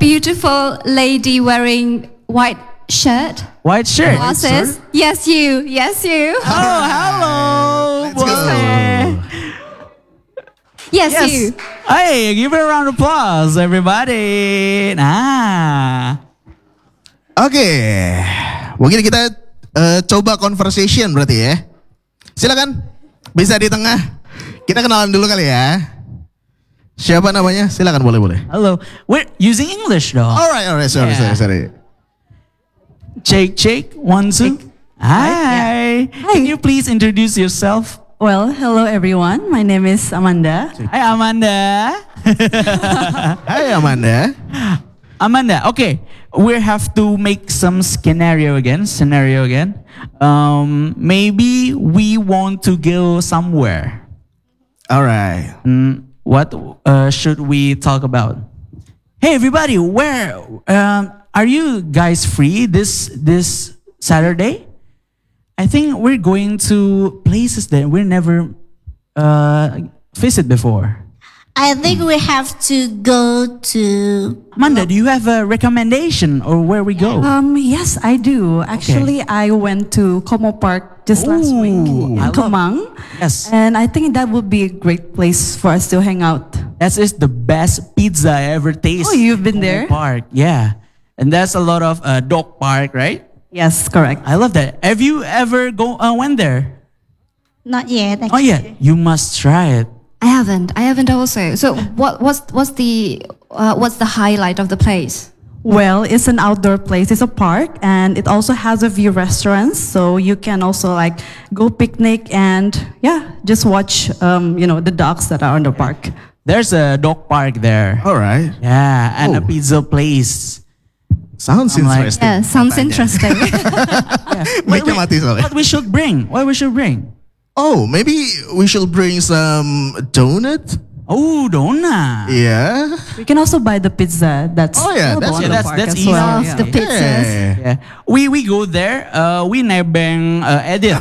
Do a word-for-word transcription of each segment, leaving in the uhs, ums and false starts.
beautiful lady wearing white shirt. White shirt. Glasses. Yes, you. Yes, you. Oh, hello. Let's go. Yes, Yes. you. Hey, give it a round of applause, everybody. Nah. Oke, mungkin kita uh, coba conversation berarti ya. Silakan, bisa di tengah. Kita kenalan dulu kali ya. Siapa namanya? Silakan, boleh boleh. Hello. We're using English though. Alright, alright, sorry, Yeah. sorry, sorry. Shake, shake, one, two. Hi. Hi. Can you please introduce yourself? Well, hello everyone. My name is Amanda. Hi, Amanda. Hai Amanda. Amanda, okay. We have to make some scenario again. Scenario again. Um, maybe we want to go somewhere. Alright. Mm, what uh, should we talk about? Hey, everybody, where um, are you guys free this this Saturday? I think we're going to places that we never uh, visit before. I think we have to go to. Amanda, do you have a recommendation or where we go? Um, yes, I do. Actually, I went to Como Park just last week Ooh, in I love- Kemang. Yes. And I think that would be a great place for us to hang out. That is the best pizza I ever tasted. Oh, you've been Como there? Park, yeah. And that's a lot of uh, dog park, right? Yes, correct. I love that. Have you ever go uh, went there? Not yet. Oh yeah, you must try it. I haven't. I haven't also. So what? What's what's the uh, what's the highlight of the place? Well, it's an outdoor place. It's a park, and it also has a few restaurants, so you can also like go picnic and yeah, just watch um, you know the dogs that are on the park. There's a dog park there. Alright. Yeah, and a Oh. pizza place. Sounds I'm like- interesting. Yeah, sounds katanya. interesting. Mic-nya mati soalnya. What we should bring? What we should bring? Oh, maybe we should bring some donut? Oh, donut. Yeah. We can also buy the pizza. That's Oh, yeah, available that's- on yeah, the that's- park that's as easy. well. Love yeah. the pizzas. Yeah. Yeah, we we go there. Uh, we nebeng uh, edit.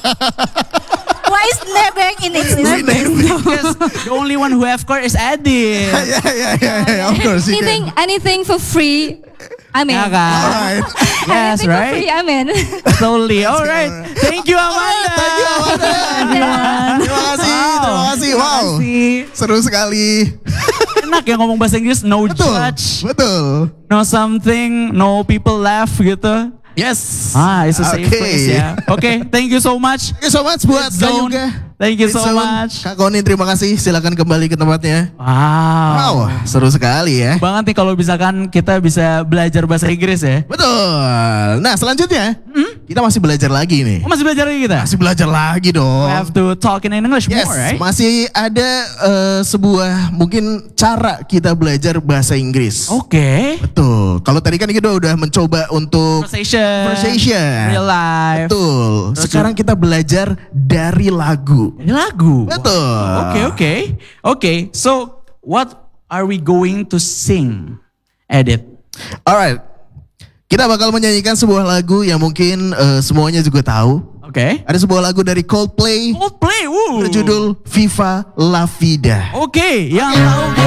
Why is Nebeng in English? Because the only one who have car is Edit. yeah, yeah, yeah, yeah, of course. you anything, can. anything for free. I'm in. Yeah, kan? Alright. Yes, anything for right? free, I'm in. Totally. All right. Thank you, Amanda. Thank you, Amanda. Terima kasih, terima kasih. Wow. Seru sekali. Enak ya ngomong bahasa Inggris, no Betul, judge, betul. no something, no people laugh gitu. Yes. Ah, it's a safe Oke. place ya. Oke, okay, thank you so much. Thank you so much buat It's Kak Zone. Yuga. Thank you It's so Zone. much. Kak Koni, terima kasih. Silakan kembali ke tempatnya. Wow. Wow, seru sekali ya. Banget nih kalau misalkan kita bisa belajar bahasa Inggris ya. Betul. Nah, selanjutnya kita masih belajar lagi nih. Oh, masih belajar lagi kita? Masih belajar lagi dong. We have to talk in English Yes, more, right? masih ada eh, sebuah mungkin cara kita belajar bahasa Inggris. Oke. Betul. Kalau tadi kan kita udah mencoba untuk Conversation. Conversation. Real life. Betul. Terus Sekarang kita belajar dari lagu. Ini lagu. Betul. Oke, oke. Oke, so what are we going to sing? Edit. Alright. Kita bakal menyanyikan sebuah lagu yang mungkin eh, semuanya juga tahu. Oke. Ada sebuah lagu dari Coldplay Coldplay. Woo. berjudul Viva La Vida. Oke, yang tahu